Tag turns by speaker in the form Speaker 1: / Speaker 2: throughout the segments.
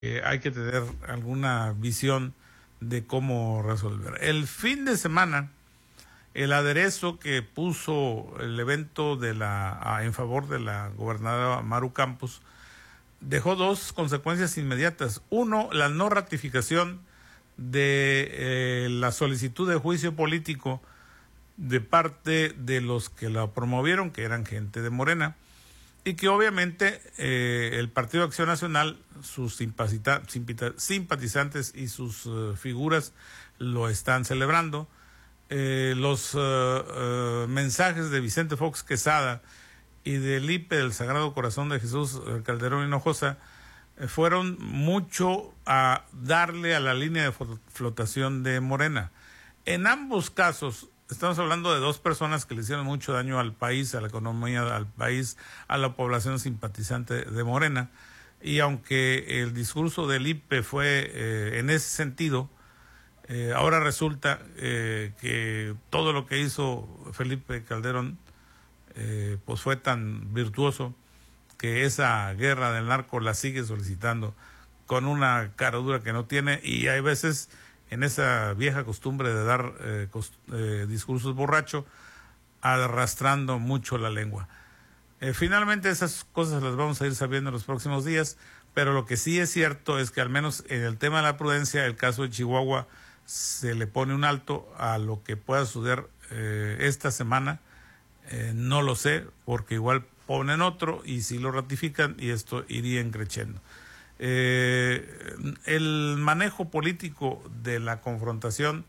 Speaker 1: hay que tener alguna visión de cómo resolver. El fin de semana, el aderezo que puso el evento en favor de la gobernadora Maru Campos dejó dos consecuencias inmediatas. Uno, la no ratificación de la solicitud de juicio político de parte de los que la promovieron, que eran gente de Morena, y que obviamente el Partido Acción Nacional, sus simpatizantes y sus figuras lo están celebrando. Los mensajes de Vicente Fox Quesada y del IPE del Sagrado Corazón de Jesús Calderón Hinojosa fueron mucho a darle a la línea de flotación de Morena. En ambos casos estamos hablando de dos personas que le hicieron mucho daño al país, a la economía, al país, a la población simpatizante de Morena, y aunque el discurso del IPE fue en ese sentido, ahora resulta que todo lo que hizo Felipe Calderón pues fue tan virtuoso que esa guerra del narco la sigue solicitando con una cara dura que no tiene, y hay veces en esa vieja costumbre de dar discursos borracho, arrastrando mucho la lengua. Finalmente esas cosas las vamos a ir sabiendo en los próximos días, pero lo que sí es cierto es que al menos en el tema de la prudencia, el caso de Chihuahua, se le pone un alto a lo que pueda suceder esta semana. No lo sé, porque igual ponen otro y si lo ratifican, y esto iría creciendo. El manejo político de la confrontación,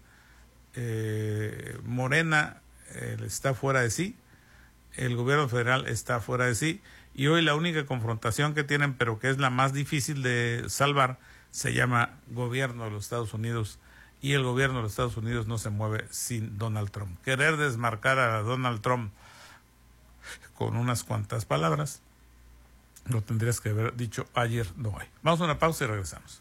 Speaker 1: Morena está fuera de sí, el gobierno federal está fuera de sí, y hoy la única confrontación que tienen, pero que es la más difícil de salvar, se llama gobierno de los Estados Unidos, y el gobierno de los Estados Unidos no se mueve sin Donald Trump. Querer desmarcar a Donald Trump con unas cuantas palabras, lo tendrías que haber dicho ayer, no hoy. Vamos a una pausa y regresamos.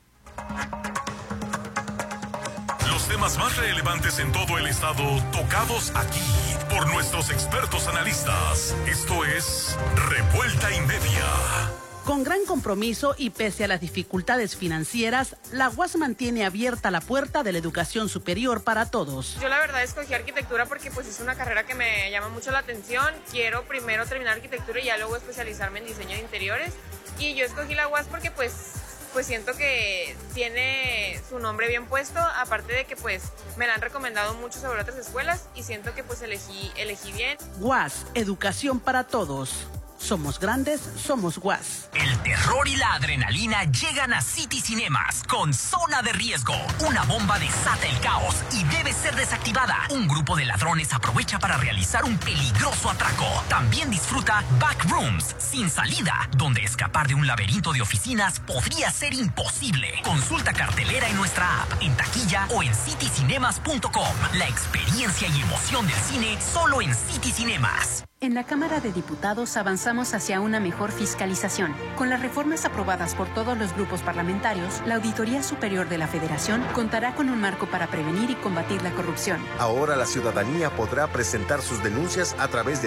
Speaker 2: Los temas más relevantes en todo el estado, tocados aquí por nuestros expertos analistas. Esto es Revuelta y Media.
Speaker 3: Con gran compromiso y pese a las dificultades financieras, la UAS mantiene abierta la puerta de la educación superior para todos.
Speaker 4: Yo la verdad escogí arquitectura porque pues es una carrera que me llama mucho la atención. Quiero primero terminar arquitectura y ya luego especializarme en diseño de interiores. Y yo escogí la UAS porque pues siento que tiene su nombre bien puesto, aparte de que pues me la han recomendado mucho sobre otras escuelas y siento que pues elegí bien.
Speaker 3: UAS, educación para todos. Somos grandes, somos UAS.
Speaker 5: El terror y la adrenalina llegan a City Cinemas con Zona de Riesgo. Una bomba desata el caos y debe ser desactivada. Un grupo de ladrones aprovecha para realizar un peligroso atraco. También disfruta Backrooms, sin salida, donde escapar de un laberinto de oficinas podría ser imposible. Consulta cartelera en nuestra app, en taquilla o en citycinemas.com. La experiencia y emoción del cine solo en City Cinemas.
Speaker 6: En la Cámara de Diputados avanzamos hacia una mejor fiscalización. Con las reformas aprobadas por todos los grupos parlamentarios, la Auditoría Superior de la Federación contará con un marco para prevenir y combatir la corrupción.
Speaker 7: Ahora la ciudadanía podrá presentar sus denuncias a través de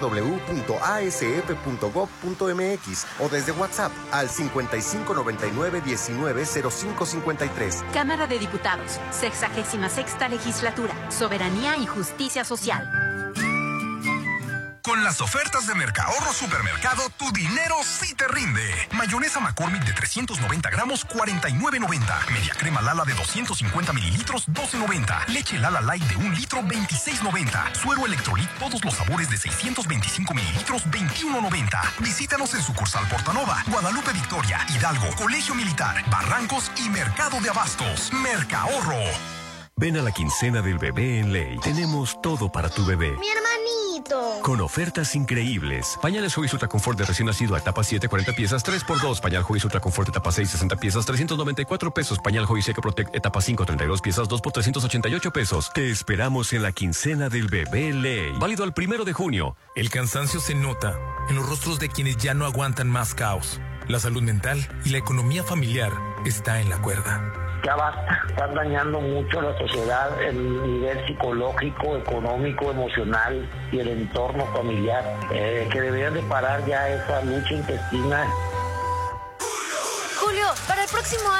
Speaker 7: www.asf.gov.mx o desde WhatsApp al 5599-190553.
Speaker 6: Cámara de Diputados, 66ª Legislatura, Soberanía y Justicia Social.
Speaker 2: Con las ofertas de Mercahorro Supermercado, tu dinero sí te rinde. Mayonesa McCormick de 390 gramos, $49.90. Media crema Lala de 250 mililitros, $12.90. Leche Lala Light de 1 litro, $26.90. Suero Electrolit, todos los sabores de 625 mililitros, $21.90. Visítanos en sucursal Portanova, Guadalupe Victoria, Hidalgo, Colegio Militar, Barrancos y Mercado de Abastos. Mercahorro.
Speaker 8: Ven a la quincena del bebé en Ley. Tenemos todo para tu bebé.
Speaker 9: ¡Mi hermanito!
Speaker 8: Con ofertas increíbles. Pañales Huggies Ultra Confort de recién nacido a etapa 7, 40 piezas, 3x2. Pañal Huggies Ultra Confort etapa 6, 60 piezas, $394. Pañal Huggies Eco Protect etapa 5, 32 piezas, 2x388 pesos. Te esperamos en la quincena del bebé en Ley. Válido al 1 de junio.
Speaker 10: El cansancio se nota en los rostros de quienes ya no aguantan más caos. La salud mental y la economía familiar está en la cuerda.
Speaker 11: Ya basta, están dañando mucho a la sociedad, el nivel psicológico, económico, emocional y el entorno familiar, que deberían de parar ya esa lucha intestina.
Speaker 9: Julio, para el próximo próximo